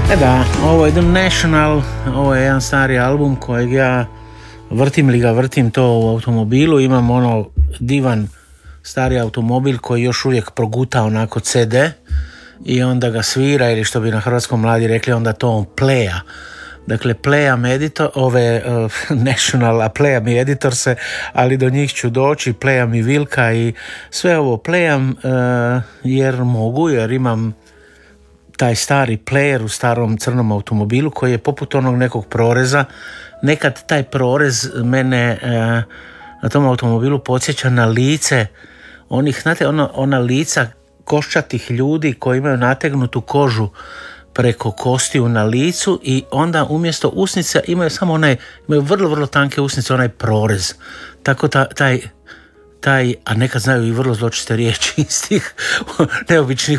Da, ovo je The National, ovo je jedan stari album kojeg ja vrtim to u automobilu, imam ono divan stari automobil koji još uvijek proguta onako CD i onda ga svira, ili što bi na hrvatskom mladi rekli, onda to on playa. Dakle, playam editor, National, a playam i editor se, ali do njih ću doći, playam i Vilka i sve ovo playam jer imam taj stari player u starom crnom automobilu koji je poput onog nekog proreza. Nekad taj prorez mene na tom automobilu podsjeća na lice onih, znate, ona lica koščatih ljudi koji imaju nategnutu kožu preko kostiju na licu i onda umjesto usnica imaju samo imaju vrlo, vrlo tanke usnice, onaj prorez. Tako taj, a nekad znaju i vrlo zločiste riječi iz tih neobičnih